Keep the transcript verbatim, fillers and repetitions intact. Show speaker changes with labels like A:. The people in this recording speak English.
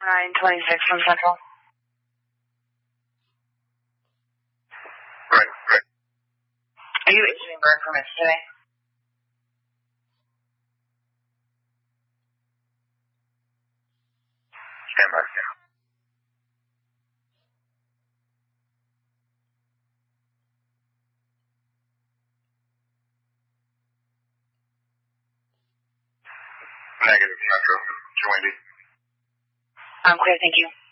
A: nine twenty-six from Central.
B: Right, right.
A: Are you issuing burn permits today?
B: Stand by, yeah. Negative, Metro. two eighty.
A: I'm clear, thank you.